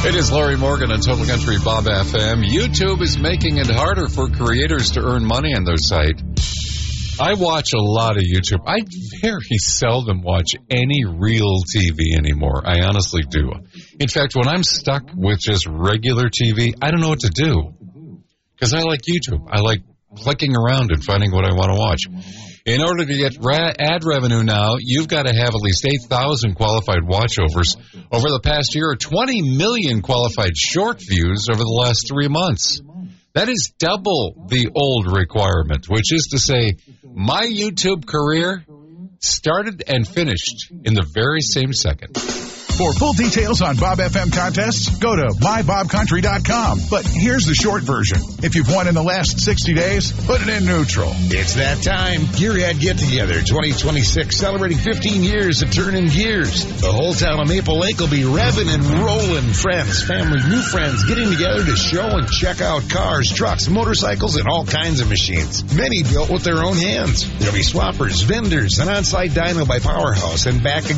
It is Larry Morgan on Total Country Bob FM. YouTube is making it harder for creators to earn money on their site. I watch a lot of YouTube. I very seldom watch any real TV anymore. I honestly do. In fact, when I'm stuck with just regular TV, I don't know what to do. Because I like YouTube. I like clicking around and finding what I want to watch. In order to get ad revenue now, you've got to have at least 8,000 qualified watchovers over the past year, or 20 million qualified short views over the last 3 months. That is double the old requirement, which is to say, my YouTube career started and finished in the very same second. For full details on Bob FM contests, go to mybobcountry.com. But here's the short version. If you've won in the last 60 days, put it in neutral. It's that time. Gearhead Get-Together 2026, celebrating 15 years of turning gears. The whole town of Maple Lake will be revving and rolling. Friends, family, new friends getting together to show and check out cars, trucks, motorcycles, and all kinds of machines. Many built with their own hands. There'll be swappers, vendors, an on-site dyno by Powerhouse, and back